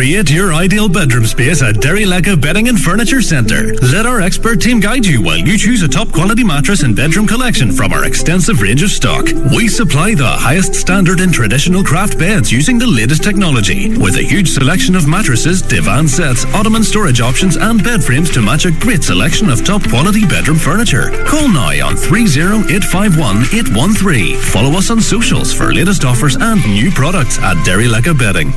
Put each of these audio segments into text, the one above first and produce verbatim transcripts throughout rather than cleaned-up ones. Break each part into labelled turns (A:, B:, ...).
A: Create your ideal bedroom space at Derrylecka Bedding and Furniture Centre. Let our expert team guide you while you choose a top quality mattress and bedroom collection from our extensive range of stock. We supply the highest standard in traditional craft beds using the latest technology, with a huge selection of mattresses, divan sets, ottoman storage options and bed frames to match a great selection of top quality bedroom furniture. Call now on three zero eight five one eight one three. Follow us on socials for latest offers and new products at Derrylecka Bedding.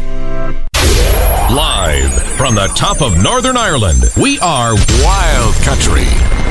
B: Live from the top of Northern Ireland, we are Wild Country.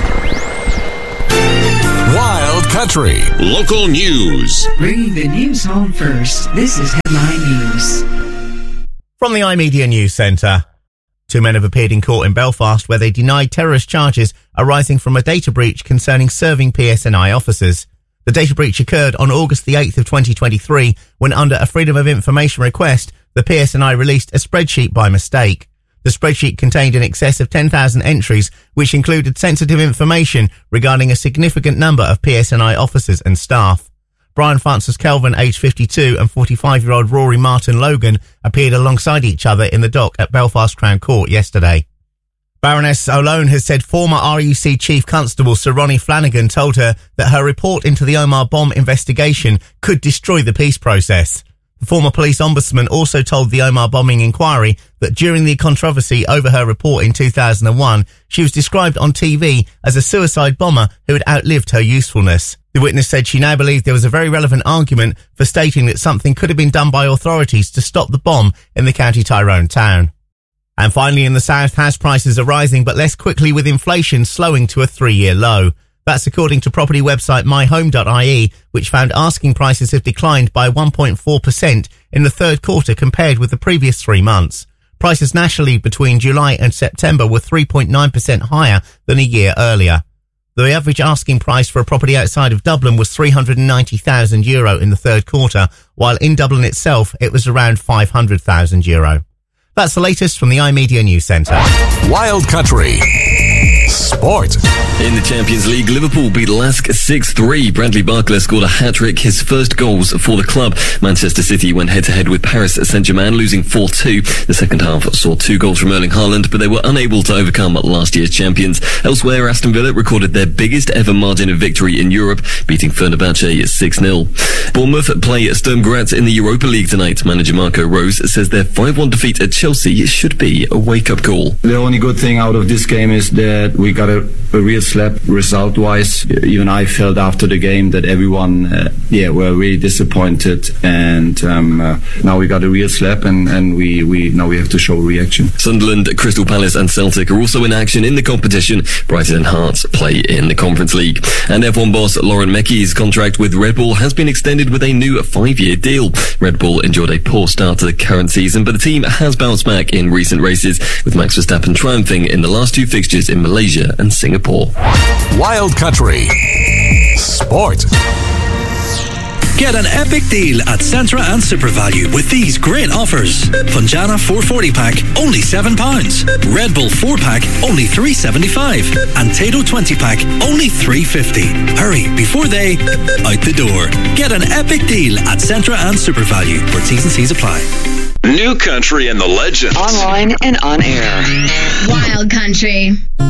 B: Wild Country. Local news.
C: Bringing the news home first, this is Headline News.
D: From the iMedia News Centre. Two men have appeared in court in Belfast where they denied terrorist charges arising from a data breach concerning serving P S N I officers. The data breach occurred on August the eighth of twenty twenty-three when, under a Freedom of Information request, the P S N I released a spreadsheet by mistake. The spreadsheet contained in excess of ten thousand entries, which included sensitive information regarding a significant number of P S N I officers and staff. Brian Francis Kelvin, aged fifty-two, and forty-five-year-old Rory Martin Logan appeared alongside each other in the dock at Belfast Crown Court yesterday. Baroness O'Lone has said former R U C Chief Constable Sir Ronnie Flanagan told her that her report into the Omagh bomb investigation could destroy the peace process. The former police ombudsman also told the Omagh bombing inquiry that during the controversy over her report in two thousand one, she was described on T V as a suicide bomber who had outlived her usefulness. The witness said she now believed there was a very relevant argument for stating that something could have been done by authorities to stop the bomb in the County Tyrone town. And finally, in the south, house prices are rising but less quickly, with inflation slowing to a three-year low. That's according to property website my home dot I E, which found asking prices have declined by one point four percent in the third quarter compared with the previous three months. Prices nationally between July and September were three point nine percent higher than a year earlier. The average asking price for a property outside of Dublin was three hundred ninety thousand euro in the third quarter, while in Dublin itself it was around five hundred thousand euro. That's the latest from the iMedia News Centre.
B: Wild Country. Sport.
E: In the Champions League, Liverpool beat Lask six three. Bradley Barcola scored a hat-trick, his first goals for the club. Manchester City went head-to-head with Paris Saint-Germain, losing four two. The second half saw two goals from Erling Haaland, but they were unable to overcome last year's champions. Elsewhere, Aston Villa recorded their biggest ever margin of victory in Europe, beating Fenerbahce six nil. Bournemouth play Sturm Graz in the Europa League tonight. Manager Marco Rose says their five one defeat at Chelsea should be a wake-up call.
F: The only good thing out of this game is that we got a, a real slap result-wise. Even I felt after the game that everyone, uh, yeah, were really disappointed, and um, uh, now we got a real slap, and, and we, we now we have to show reaction.
E: Sunderland, Crystal Palace and Celtic are also in action in the competition. Brighton and Hearts play in the Conference League. And F one boss Lauren Mecky's contract with Red Bull has been extended with a new five-year deal. Red Bull enjoyed a poor start to the current season, but the team has bounced back in recent races, with Max Verstappen triumphing in the last two fixtures in Malaysia and Singapore.
B: Wild Country. Sport.
A: Get an epic deal at Centra and SuperValue with these great offers. Funjana four forty pack, only seven pounds. Red Bull four pack, only three seventy-five. And Tato twenty pack, only three fifty. Hurry, before they out the door. Get an epic deal at Centra and SuperValue, where T's and C's apply.
B: New Country and the Legends.
C: Online and on air.
G: Wild Country.